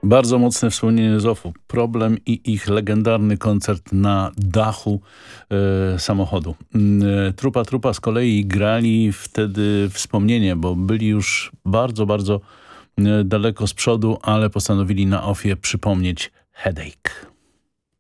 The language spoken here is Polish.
Bardzo mocne wspomnienie z OFF-u. Problem i ich legendarny koncert na dachu samochodu. Trupa Trupa z kolei grali wtedy wspomnienie, bo byli już bardzo, bardzo daleko z przodu, ale postanowili na OFF-ie przypomnieć Headache.